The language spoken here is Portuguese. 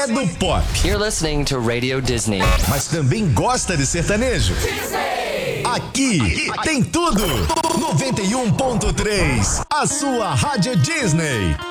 é do pop. You're listening to Radio Disney. Mas também gosta de sertanejo. Aqui tem tudo. 91.3, a sua Rádio Disney.